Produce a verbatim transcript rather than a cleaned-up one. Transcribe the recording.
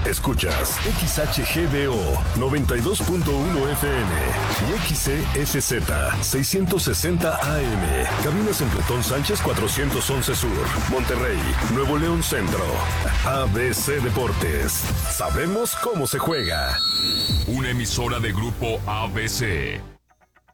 Escuchas X H G B O noventa y dos punto uno F M y X C S Z seiscientos sesenta A M. Cabinas en Plutón Sánchez cuatrocientos once Sur, Monterrey, Nuevo León Centro. A B C Deportes. Sabemos cómo se juega. Una emisora de Grupo A B C.